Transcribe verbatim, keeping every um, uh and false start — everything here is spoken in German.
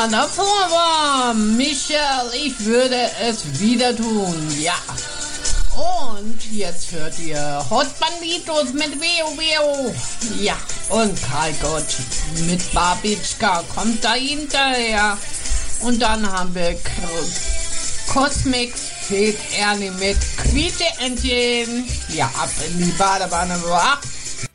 Ja, davor war Michael, ich würde es wieder tun, ja. Und jetzt hört ihr Hot Banditos mit Weo Weo. Ja, und Karl Gott mit Babitschka kommt da hinterher. Und dann haben wir Cosmix, Fehlt Ernie mit Quiete Entchen. Ja, ab in die Badewanne.